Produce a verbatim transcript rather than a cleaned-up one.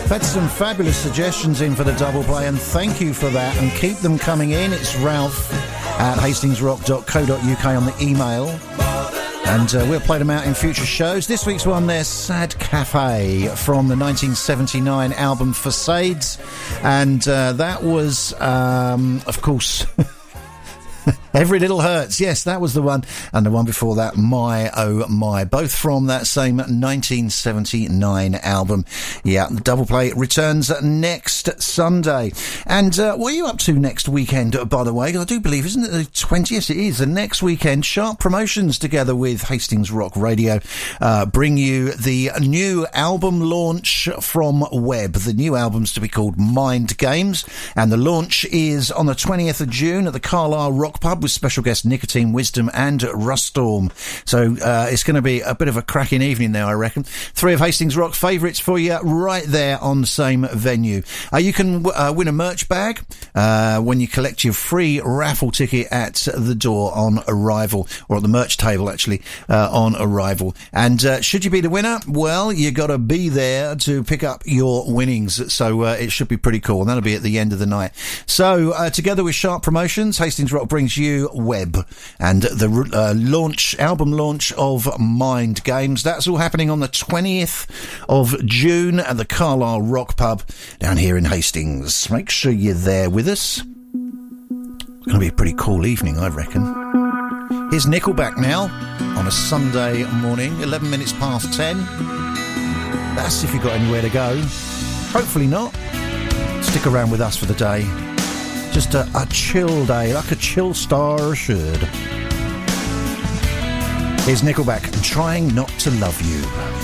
I've had some fabulous suggestions in for the double play, and thank you for that, and keep them coming in. It's Ralph at hastings rock dot co dot uk on the email, and uh, we'll play them out in future shows. This week's one, there's Sad Cafe from the nineteen seventy-nine album Facades, and uh, that was, um, of course... Every Little Hurts, yes, that was the one. And the one before that, My Oh My, both from that same nineteen seventy-nine album. Yeah, the double play returns next Sunday. And uh, what are you up to next weekend, by the way? I do believe, isn't it the twentieth? It is. The next weekend, Sharp Promotions, together with Hastings Rock Radio, uh, bring you the new album launch from Webb. The new album's to be called Mind Games. And the launch is on the twentieth of June at the Carlisle Rock Pub, with special guests Nicotine Wisdom and Rustorm. So uh, it's going to be a bit of a cracking evening now, I reckon. Three of Hastings Rock favourites for you right there on the same venue. Uh, you can uh, win a merch bag uh, when you collect your free raffle ticket at the door on arrival, or at the merch table actually, uh, on arrival. And uh, should you be the winner, well, you got to be there to pick up your winnings. So uh, it should be pretty cool, and that'll be at the end of the night. So uh, together with Sharp Promotions, Hastings Rock brings you Webb and the uh, launch album launch of Mind Games. That's all happening on the twentieth of June at the Carlisle Rock Pub down here in Hastings. Make sure you're there with us. It's going to be a pretty cool evening, I reckon. Here's Nickelback now on a Sunday morning, eleven minutes past ten. That's if you've got anywhere to go. Hopefully not. Stick around with us for the day. Just a, a chill day, like a chill star should. Here's Nickelback, Trying Not to Love You.